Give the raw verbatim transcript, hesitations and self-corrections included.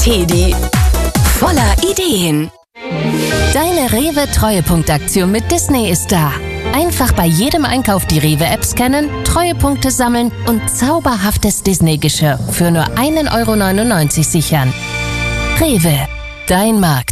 Teddy. Voller Ideen. Deine Rewe-Treuepunktaktion mit Disney ist da. Einfach bei jedem Einkauf die Rewe-App scannen, Treuepunkte sammeln und zauberhaftes Disney-Geschirr für nur einen Euro neunundneunzig sichern. Rewe, dein Markt.